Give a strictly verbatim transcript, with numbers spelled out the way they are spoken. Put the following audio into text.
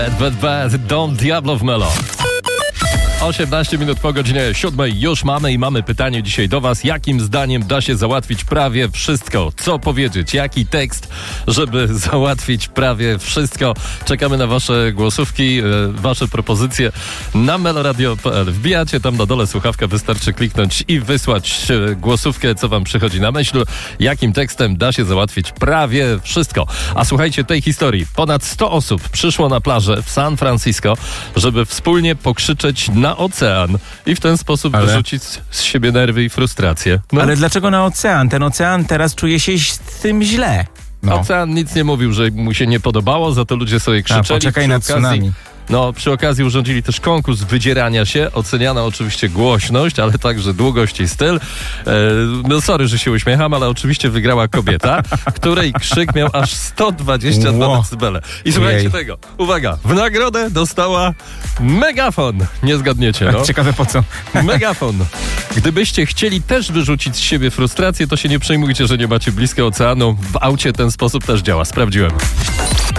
Bad, bad, bad, Don Diablo w Melo. osiemnaście minut po godzinie siódmej już mamy i mamy pytanie dzisiaj do was. Jakim zdaniem da się załatwić prawie wszystko? Co powiedzieć? Jaki tekst, żeby załatwić prawie wszystko? Czekamy na wasze głosówki, wasze propozycje na meloradio kropka p l. Wbijacie tam na dole słuchawkę, wystarczy kliknąć i wysłać głosówkę, co wam przychodzi na myśl. Jakim tekstem da się załatwić prawie wszystko? A słuchajcie tej historii. Ponad sto osób przyszło na plażę w San Francisco, żeby wspólnie pokrzyczeć na ocean i w ten sposób Ale... wyrzucić z siebie nerwy i frustrację. No. Ale dlaczego na ocean? Ten ocean teraz czuje się z tym źle. No. Ocean nic nie mówił, że mu się nie podobało, za to ludzie sobie krzyczeli. A, poczekaj przy na okazji, tsunami. No, przy okazji urządzili też konkurs wydzierania się. Oceniano oczywiście głośność, ale także długość i styl. E, no sorry, że się uśmiecham, ale oczywiście wygrała kobieta, której krzyk miał aż sto dwadzieścia dwa Ło. decybele. I słuchajcie Jej. tego. Uwaga, w nagrodę dostała megafon. Nie zgadniecie, no. Ciekawe po co. Megafon. Gdybyście chcieli też wyrzucić z siebie frustrację, to się nie przejmujcie, że nie macie blisko oceanu. W aucie ten sposób też działa. Sprawdziłem.